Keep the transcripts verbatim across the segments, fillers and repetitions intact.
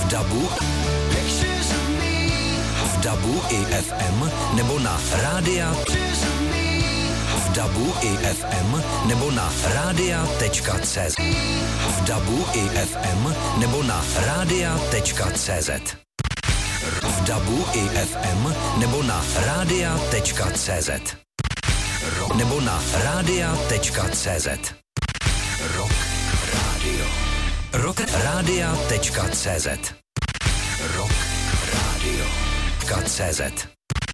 V dabu, v dabu i F M nebo na rádia, v dabu i F M nebo na rádia tečka cé zet. V dabu i F M nebo na rádia tečka cé zet. V dabu i F M nebo na rádia tečka cé zet. Nebo na rádia tečka cé zet. Rock Radio. Rock rádia tečka cé zet. Rock Radio. Tečka cé zet.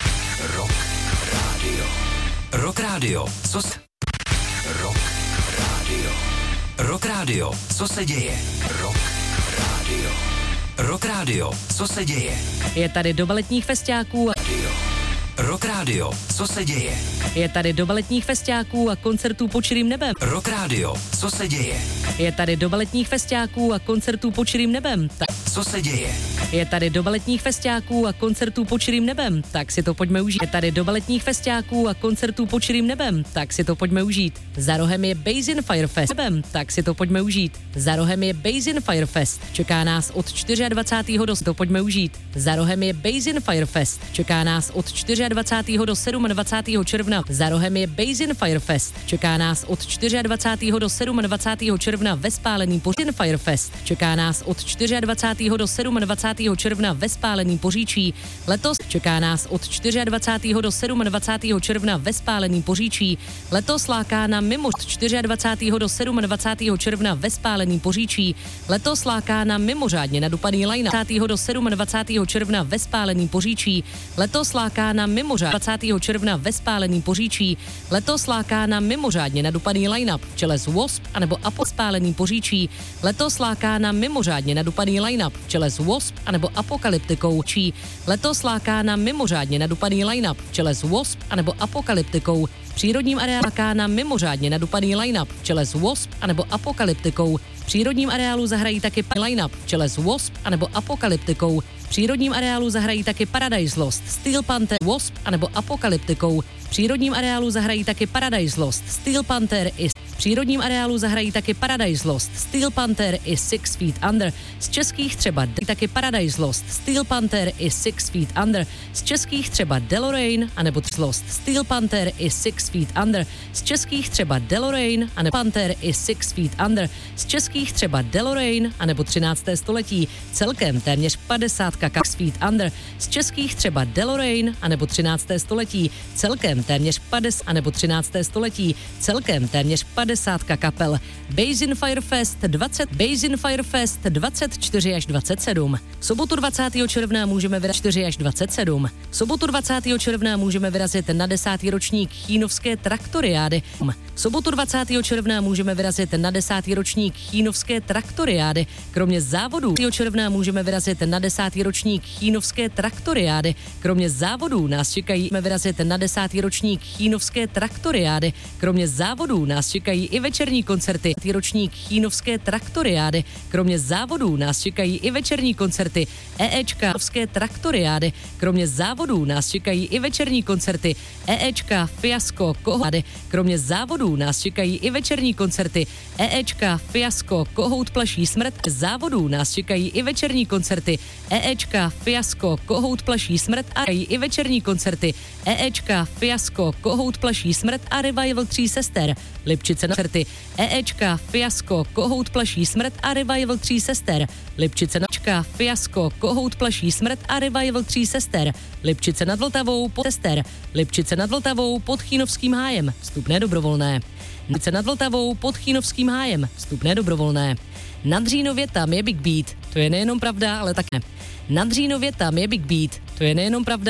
Rock Radio. Rock Radio. Co se... Rock Radio. Rock Radio. Co se děje? Rock Radio. Rock Radio. Co se děje? Je tady doba letních festiáků. Radio. Rock Radio. Co se děje? Je tady doba letních festiáků a koncertů pod širým nebem. Rock Radio. Co se děje? Je tady doba letních festiáků a koncertů pod širým nebem. Tak Co se děje? je tady doba letních festiáků a koncertů pod širým nebem. Tak si to pojďme užít. Je tady doba letních festiáků a koncertů pod širým nebem. Tak si to pojďme užít. Za rohem je Basin Firefest. Nebem. Tak si to pojďme užít. Za rohem je Basin Firefest. Čeká nás od dvacátého čtvrtého do to pojďme užít. Za rohem je Basin Firefest. Čeká nás od dvacátého čtvrtého do dvacátého sedmého června. Za rohem je Basin Firefest. Čeká nás od dvacátého čtvrtého do dvacátého sedmého června ve Spáleným Poříčí. Firefest. Čeká nás od dvacátého čtvrtého do dvacátého sedmého června ve Spáleným Poříčí. Letos čeká nás od dvacátého čtvrtého do dvacátého sedmého června ve Spáleným Poříčí. Letos láká na mimo dvacátého čtvrtého do dvacátého sedmého června ve Spáleným Poříčí. Letos láká na mimořádně nadupaný line dvacátého do dvacátého sedmého června ve Spáleným Poříčí. Letos láká na mimořádně dvacátého června ve Spáleným Poříčí. Letos láká na mimořádně nadupaný line-up v čele s W A S P anebo Apo Spáleným Poříčí. Letos láká na mimořádně nadupaný line-up v čele s W A S P anebo Apokalyptikou. Čí. Letos láká na mimořádně nadupaný line-up v čele s W A S P anebo Apokalyptikou. V přírodním areálu láká na mimořádně nadupaný line-up v čele s W A S P anebo Apokalyptikou. V přírodním areálu zahrají taky line-up v čele s W A S P anebo Apokalyptikou. V přírodním areálu zahrají taky Paradise Lost, Steel Panther, W A S P anebo Apokalyptikou. V přírodním areálu zahrají taky Paradise Lost, Steel Panther i v přírodním areálu zahrají taky Paradise Lost, Steel Panther i Six Feet Under. Z českých třeba taky Paradise Lost, Steel Panther i Six Feet Under. Z českých třeba DeLorean anebo Lost, Steel Panther i Six Feet Under. Z českých třeba DeLorean anebo Panther i Six Feet Under. Z českých třeba DeLorean anebo třinácté století. Celkem téměř padesát Six Feet Under. Z českých třeba DeLorean anebo třinácté století. Celkem téměř padesát anebo třinácté století. Celkem téměř padesát kapel. Basin Firefest dvacet Basin Firefest dvacet čtyři až dvacet sedm. V sobotu dvacátého června můžeme vyrazit čtyři až dvacet sedm. V sobotu dvacátého června můžeme vyrazit na desátý ročník Chínovské traktoriády. V sobotu dvacátého června můžeme vyrazit na desátý ročník Chínovské traktoriády. Kromě závodů června můžeme vyrazit na desátý ročník Chínovské traktoriády. Kromě závodů nás čekají vyrazit na desátý ročník Chínovské traktoriády. Kromě závodů nás čekají i večerní koncerty. Ročník Chínovské traktoriády. Kromě závodů nás čekají i večerní koncerty. EEčka Chínovské traktoriády. Kromě závodů nás čekají i večerní koncerty. EEčka Fiasko Kohout. Kromě závodů nás čekají i večerní koncerty. EEčka Fiasko Kohout plaší smrt. Závodů nás čekají i večerní koncerty. EEčka Fiasko Kohout plaší smrt a i večerní koncerty. EEčka Fiasko Kohout plaší smrt a Revival tří sester. Lipčice na koncerty. EEčka Fiasko Kohout plaší smrt a Revival tří sester. Lipčice na Fiasko Kohout plaší smrt a Revival tří sester. Lipčice nad Vltavou pod sester. Lipčice nad Vltavou pod Chínovským hájem. Vstupné dobrovolné. Lipčice nad Vltavou pod Chínovským hájem. Vstupné dobrovolné. Na Dřínově tam je Big Beat. To je nejenom pravda, ale také. Na Dřínově tam je Big Beat. To je nejenom pravda,